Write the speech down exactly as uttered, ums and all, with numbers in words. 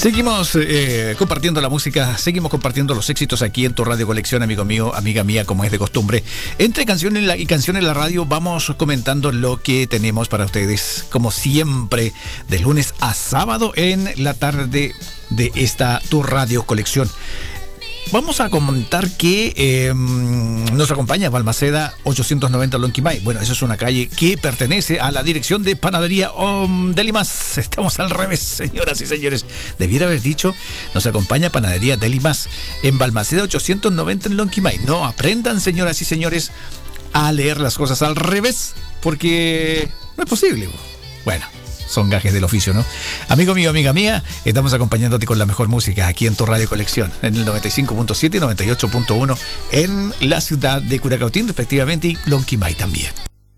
Seguimos eh, compartiendo la música, seguimos compartiendo los éxitos aquí en tu Radio Colección, amigo mío, amiga mía, como es de costumbre. Entre canciones y, la, y canciones en la radio vamos comentando lo que tenemos para ustedes, como siempre, de lunes a sábado en la tarde de esta tu Radio Colección. Vamos a comentar que eh, nos acompaña Balmaceda ochocientos noventa Lonquimay. Bueno, esa es una calle que pertenece a la dirección de Panadería um, Delimas. Estamos al revés, señoras y señores. Debiera haber dicho, nos acompaña Panadería Delimas en Balmaceda ochocientos noventa en Lonquimay. No, aprendan, señoras y señores, a leer las cosas al revés, porque no es posible. Bueno, son gajes del oficio, ¿no? Amigo mío, amiga mía, estamos acompañándote con la mejor música aquí en tu Radio Colección, en el noventa y cinco punto siete y noventa y ocho punto uno en la ciudad de Curacautín, respectivamente, y Lonquimay también.